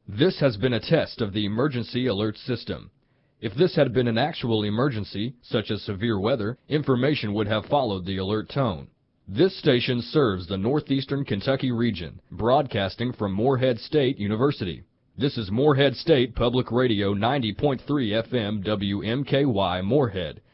This has been a test of the emergency alert system. If this had been an actual emergency, such as severe weather, information would have followed the alert tone. This station serves the northeastern Kentucky region, broadcasting from Morehead State University. This is Morehead State Public Radio 90.3 FM WMKY Morehead,